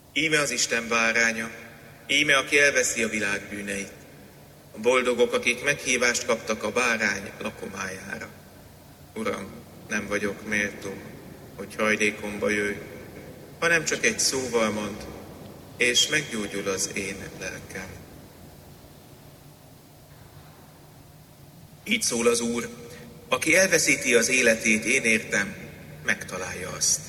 Íme az Isten báránya, íme aki elveszi a világ bűneit. A boldogok, akik meghívást kaptak a bárány lakomájára. Uram, nem vagyok méltó, hogy hajdékomba jöjj, hanem csak egy szóval mond, és meggyógyul az én lelkem. Így szól az Úr, aki elveszíti az életét, én értem, megtalálja azt.